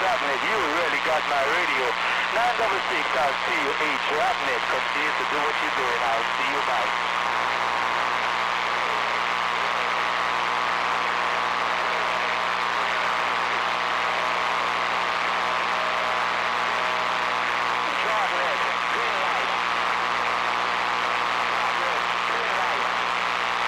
Rapnet, you really got my radio. 966, I'll see you. H Rapnet, continue to do what you're doing. I'll see you